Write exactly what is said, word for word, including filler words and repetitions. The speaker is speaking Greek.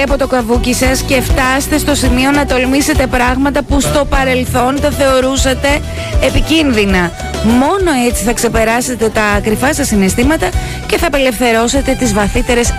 λέει, από το καβούκι σας και φτάστε στο σημείο να τολμήσετε πράγματα που στο παρελθόν τα θεωρούσατε επικίνδυνα. Μόνο έτσι θα ξεπεράσετε τα κρυφά σας συναισθήματα και θα απελευθερώσετε τις βαθύτερες